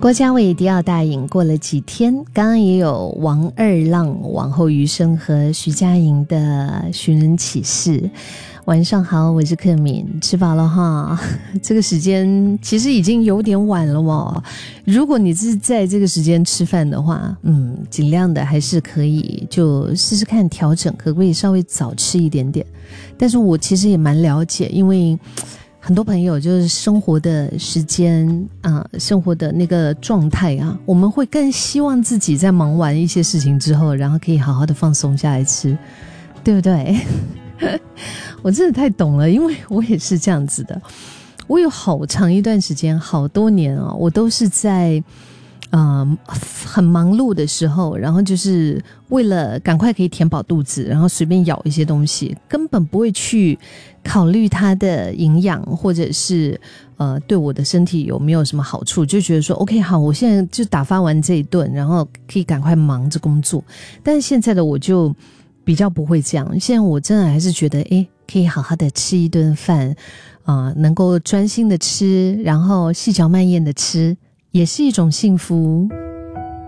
郭嘉伟迪奥大颖过了几天，刚刚也有王二浪、往后余生和徐佳莹的寻人启事。晚上好，我是克敏，吃饱了哈。这个时间其实已经有点晚了哦。如果你是在这个时间吃饭的话，尽量的还是可以就试试看调整，可不可以稍微早吃一点点。但是我其实也蛮了解，因为很多朋友就是生活的时间生活的那个状态啊，我们会更希望自己在忙完一些事情之后，然后可以好好的放松下来吃，对不对？我真的太懂了，因为我也是这样子的。我有好长一段时间，好多年啊，我都是在很忙碌的时候，然后就是为了赶快可以填饱肚子，然后随便咬一些东西，根本不会去考虑它的营养，或者是对我的身体有没有什么好处，就觉得说 OK 好，我现在就打发完这一顿，然后可以赶快忙着工作。但是现在的我就比较不会这样，现在我真的还是觉得可以好好的吃一顿饭能够专心的吃，然后细嚼慢咽的吃，也是一种幸福。